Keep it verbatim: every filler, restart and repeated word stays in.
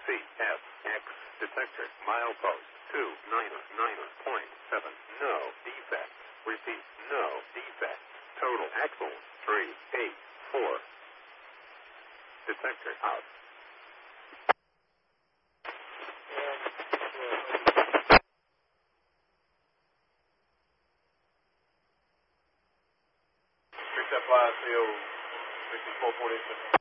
C S X detector milepost two nine nine point seven. No defects. Repeat, no defects. Total axle three eight four. Detector out. Picked up I C O sixty-four forty-six.